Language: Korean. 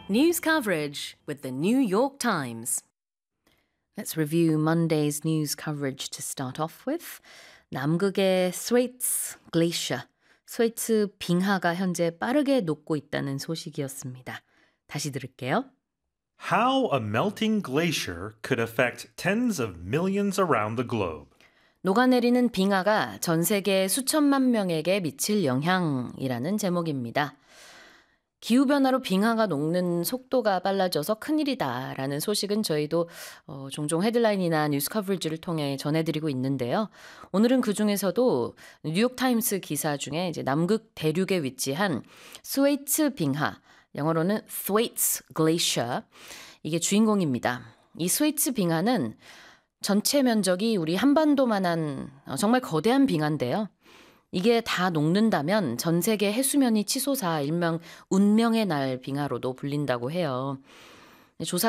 News coverage with the New York Times. Let's review Monday's news coverage to start off with. 남극의 스웨이츠 글레이셔, 스웨이츠 빙하가 현재 빠르게 녹고 있다는 소식이었습니다. 다시 들을게요. How a melting glacier could affect tens of millions around the globe. 녹아내리는 빙하가 전 세계 수천만 명에게 미칠 영향이라는 제목입니다. 기후변화로 빙하가 녹는 속도가 빨라져서 큰일이다라는 소식은 저희도 종종 헤드라인이나 뉴스 커버리지를 통해 전해드리고 있는데요. 오늘은 그중에서도 뉴욕타임스 기사 중에 이제 남극 대륙에 위치한 스웨이츠 빙하, 영어로는 Thwaites Glacier, 이게 주인공입니다. 이 스웨이츠 빙하는 전체 면적이 우리 한반도만한 정말 거대한 빙하인데요. 이게 다 녹는다면 전 세계 해수면이 치솟아 일명 운명의 날 빙하로도 불린다고 해요. 조사